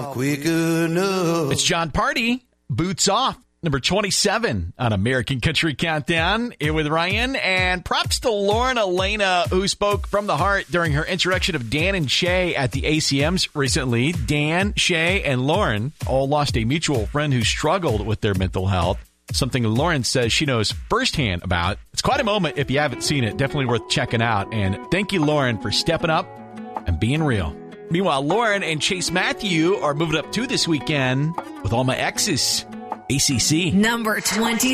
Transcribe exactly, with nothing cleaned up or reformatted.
Quick enough. It's John Party, Boots Off, number twenty-seven on American Country Countdown. Here with Ryan, and props to Lauren Elena, who spoke from the heart during her introduction of Dan and Shay at the A C Ms recently. Dan, Shay, and Lauren all lost a mutual friend who struggled with their mental health, something Lauren says she knows firsthand about. It's quite a moment. If you haven't seen it, definitely worth checking out. And thank you, Lauren, for stepping up and being real. Meanwhile, Lauren and Chase Matthew are moving up to this weekend with All My Exes, A C C. Number twenty.